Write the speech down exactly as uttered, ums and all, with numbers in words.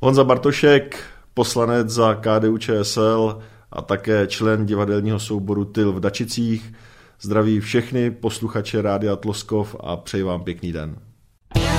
Honza Bartošek, poslanec za K D U Č S L a také člen divadelního souboru Tyl v Dačicích. Zdraví všechny posluchače Rádia Tloskov a přeji vám pěkný den.